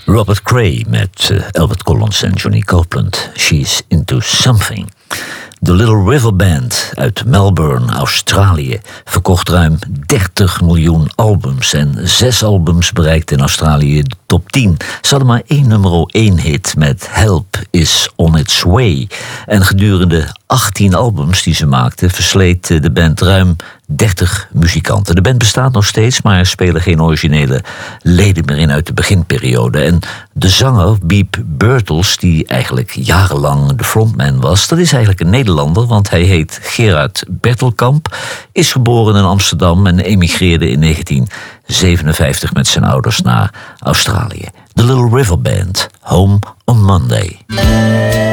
Robert Cray met Albert Collins en Johnny Copeland. She's into something. De Little River Band uit Melbourne, Australië, verkocht ruim 30 miljoen albums en 6 albums bereikten in Australië de top 10. Ze hadden maar 1 nummer 1 hit met Help is on its way. En gedurende 18 albums die ze maakten versleet de band ruim 30 muzikanten. De band bestaat nog steeds, maar er spelen geen originele leden meer in uit de beginperiode. En de zanger Beep Birtles, die eigenlijk jarenlang de frontman was, dat is eigenlijk een Nederlander, want hij heet Gerard Bertelkamp, is geboren in Amsterdam en emigreerde in 1957 met zijn ouders naar Australië. The Little River Band, Home on Monday.